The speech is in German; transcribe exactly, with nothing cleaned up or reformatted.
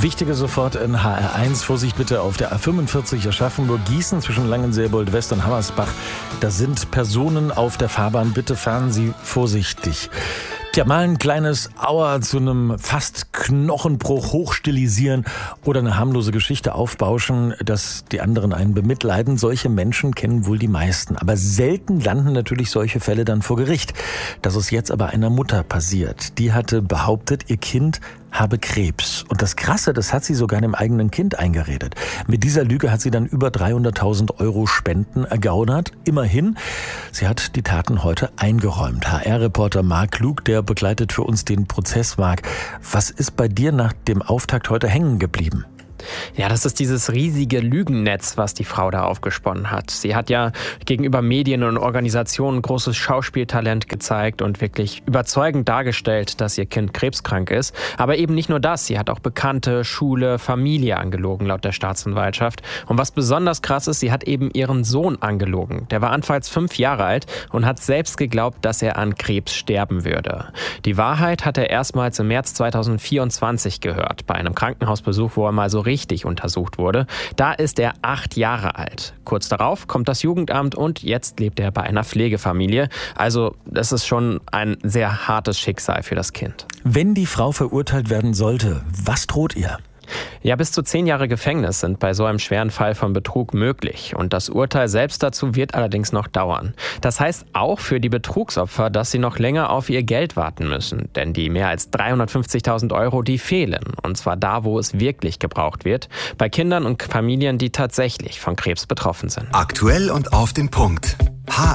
Wichtige sofort in H R eins. Vorsicht bitte auf der A fünfundvierzig Aschaffenburg-Gießen zwischen Langenselbold West und Hammersbach. Da sind Personen auf der Fahrbahn. Bitte fahren Sie vorsichtig. Tja, mal ein kleines Aua zu einem fast Knochenbruch hochstilisieren oder eine harmlose Geschichte aufbauschen, dass die anderen einen bemitleiden. Solche Menschen kennen wohl die meisten. Aber selten landen natürlich solche Fälle dann vor Gericht. Das ist jetzt aber einer Mutter passiert. Die hatte behauptet, ihr Kind habe Krebs. Und das Krasse, das hat sie sogar dem eigenen Kind eingeredet. Mit dieser Lüge hat sie dann über dreihunderttausend Euro Spenden ergaunert. Immerhin, sie hat die Taten heute eingeräumt. H R-Reporter Marc Lug, der begleitet für uns den Prozess. Marc, was ist bei dir nach dem Auftakt heute hängen geblieben? Ja, das ist dieses riesige Lügennetz, was die Frau da aufgesponnen hat. Sie hat ja gegenüber Medien und Organisationen großes Schauspieltalent gezeigt und wirklich überzeugend dargestellt, dass ihr Kind krebskrank ist. Aber eben nicht nur das, sie hat auch Bekannte, Schule, Familie angelogen, laut der Staatsanwaltschaft. Und was besonders krass ist, sie hat eben ihren Sohn angelogen. Der war anfangs fünf Jahre alt und hat selbst geglaubt, dass er an Krebs sterben würde. Die Wahrheit hat er erstmals im März zweitausendvierundzwanzig gehört, bei einem Krankenhausbesuch, wo er mal so richtig untersucht wurde. Da ist er acht Jahre alt. Kurz darauf kommt das Jugendamt und jetzt lebt er bei einer Pflegefamilie. Also das ist schon ein sehr hartes Schicksal für das Kind. Wenn die Frau verurteilt werden sollte, was droht ihr? Ja, bis zu zehn Jahre Gefängnis sind bei so einem schweren Fall von Betrug möglich. Und das Urteil selbst dazu wird allerdings noch dauern. Das heißt auch für die Betrugsopfer, dass sie noch länger auf ihr Geld warten müssen. Denn die mehr als dreihundertfünfzigtausend Euro, die fehlen. Und zwar da, wo es wirklich gebraucht wird. Bei Kindern und Familien, die tatsächlich von Krebs betroffen sind. Aktuell und auf den Punkt.